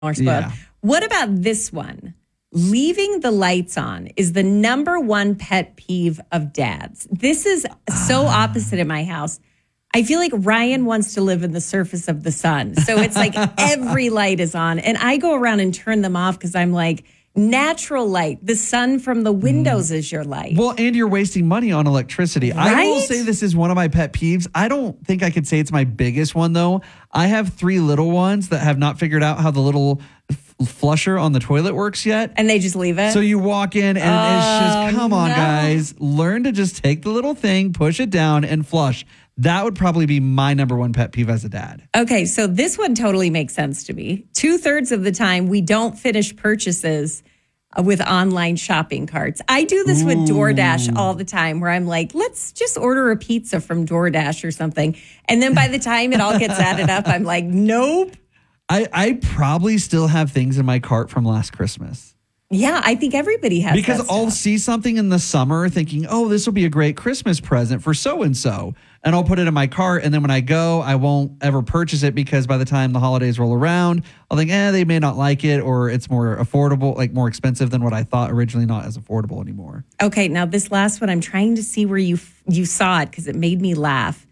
more spoiled. Yeah. What about this one? Leaving the lights on is the number one pet peeve of dads. This is so opposite in my house. I feel like Ryan wants to live in the surface of the sun. So it's like every light is on. And I go around and turn them off because I'm like, natural light. The sun from the windows is your light. Well, and you're wasting money on electricity. Right? I will say this is one of my pet peeves. I don't think I could say it's my biggest one, though. I have 3 little ones that have not figured out how the little flusher on the toilet works yet. And they just leave it? So you walk in and it's just, come on, guys. Learn to just take the little thing, push it down, and flush. That would probably be my number one pet peeve as a dad. Okay, so this one totally makes sense to me. 2/3 of the time, we don't finish purchases with online shopping carts. I do this with DoorDash all the time where I'm like, let's just order a pizza from DoorDash or something. And then by the time it all gets added up, I'm like, nope. I probably still have things in my cart from last Christmas. Yeah, I think everybody has because that I'll stuff. see something in the summer thinking, oh, this will be a great Christmas present for so-and-so. And I'll put it in my cart. And then when I go, I won't ever purchase it because by the time the holidays roll around, I'll think, they may not like it or it's more affordable, like more expensive than what I thought originally, not as affordable anymore. Okay, now this last one, I'm trying to see where you saw it because it made me laugh.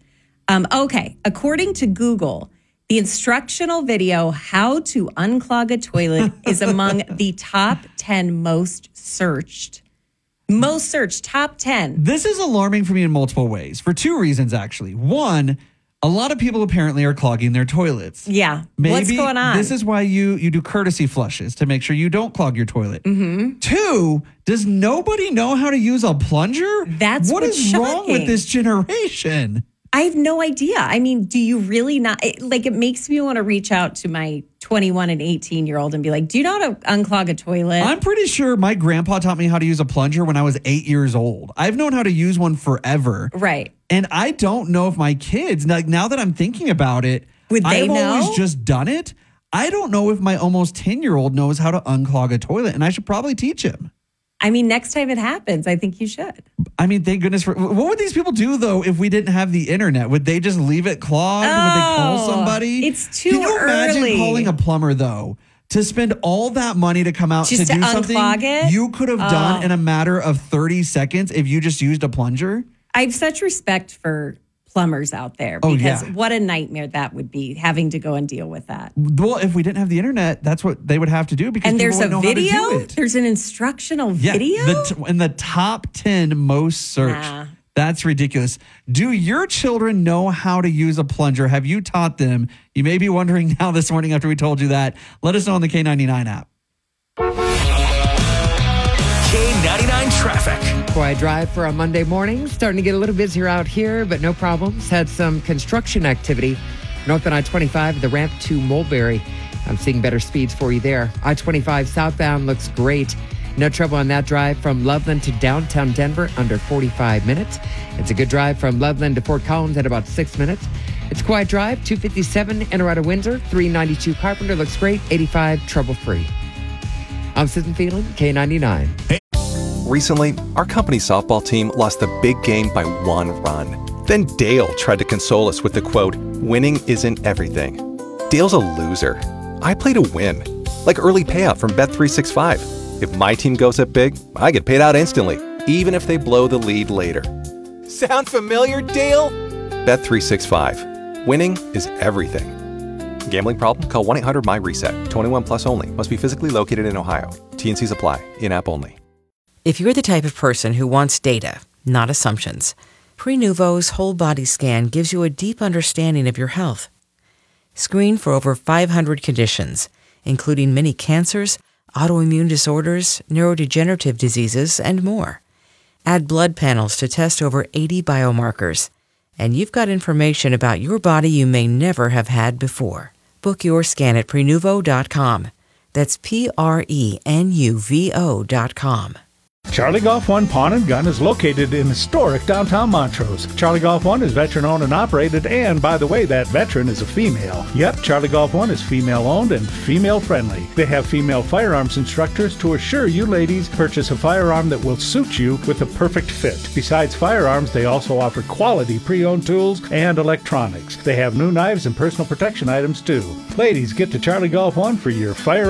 Okay, according to Google, the instructional video, How to Unclog a Toilet, is among the top 10 most searched. Most searched, top 10. This is alarming for me in multiple ways, for 2 reasons, actually. One, a lot of people apparently are clogging their toilets. Yeah. Maybe what's going on? This is why you do courtesy flushes to make sure you don't clog your toilet. Mm-hmm. 2, does nobody know how to use a plunger? That's what what's is wrong with shocking. this generation? I have no idea. I mean, do you really not? It makes me want to reach out to my 21 and 18-year-old and be like, do you know how to unclog a toilet? I'm pretty sure my grandpa taught me how to use a plunger when I was 8 years old. I've known how to use one forever. Right. And I don't know if my kids, like now that I'm thinking about it, I've always just done it. I don't know if my almost 10-year-old knows how to unclog a toilet, and I should probably teach him. I mean, next time it happens, I think you should. I mean, thank goodness for... What would these people do, though, if we didn't have the internet? Would they just leave it clogged? Would they call somebody? It's too early. Can you imagine calling a plumber, though, to spend all that money to come out just to do something it? you could have done in a matter of 30 seconds if you just used a plunger? I have such respect for plumbers out there because what a nightmare that would be, having to go and deal with that. Well, if we didn't have the internet, that's what they would have to do because and people there's a wouldn't know video? how to do it. There's an instructional video? In the top 10 most searched. Nah. That's ridiculous. Do your children know how to use a plunger? Have you taught them? You may be wondering now this morning after we told you that. Let us know on the K99 app. K99 traffic. Quiet drive for a Monday morning. Starting to get a little busier out here, but no problems. Had some construction activity. North on I-25, the ramp to Mulberry. I'm seeing better speeds for you there. I-25 southbound looks great. No trouble on that drive from Loveland to downtown Denver, under 45 minutes. It's a good drive from Loveland to Fort Collins at about 6 minutes. It's a quiet drive, 257 in or out of Windsor, 392 Carpenter looks great, 85 trouble-free. I'm Susan Phelan, K99. Recently, our company's softball team lost the big game by 1 run. Then Dale tried to console us with the quote, "Winning isn't everything." Dale's a loser. I play to win. Like early payout from Bet365. If my team goes up big, I get paid out instantly, even if they blow the lead later. Sound familiar, Dale? Bet365. Winning is everything. Gambling problem? Call 1-800-MY-RESET. 21 plus only. Must be physically located in Ohio. T&Cs apply. In-app only. If you're the type of person who wants data, not assumptions, Prenuvo's whole body scan gives you a deep understanding of your health. Screen for over 500 conditions, including many cancers, autoimmune disorders, neurodegenerative diseases, and more. Add blood panels to test over 80 biomarkers, and you've got information about your body you may never have had before. Book your scan at Prenuvo.com. That's Prenuvo.com. Charlie Golf 1 Pawn and Gun is located in historic downtown Montrose. Charlie Golf 1 is veteran-owned and operated, and by the way, that veteran is a female. Yep, Charlie Golf 1 is female-owned and female-friendly. They have female firearms instructors to assure you ladies purchase a firearm that will suit you with a perfect fit. Besides firearms, they also offer quality pre-owned tools and electronics. They have new knives and personal protection items, too. Ladies, get to Charlie Golf 1 for your fire